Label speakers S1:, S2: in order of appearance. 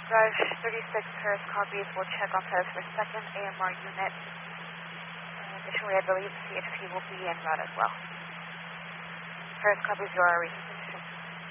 S1: Garage 36 Paris copies. We'll check on Paris for second AMR unit. Additionally, I believe CHP will be en route as well. Paris copies, you are reaching